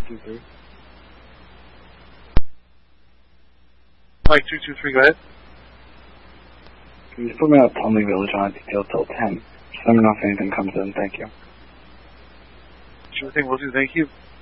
223. Mike 223, go ahead. Can you just put me out at Plumley Village on a detail till 10? Just let me know if anything comes in. Thank you. Sure thing, we'll do. Thank you.